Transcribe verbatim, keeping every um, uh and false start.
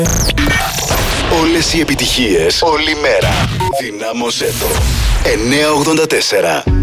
Όλες οι επιτυχίες, όλη μέρα. Δυνάμωσέ το. εννιακόσια ογδόντα τέσσερα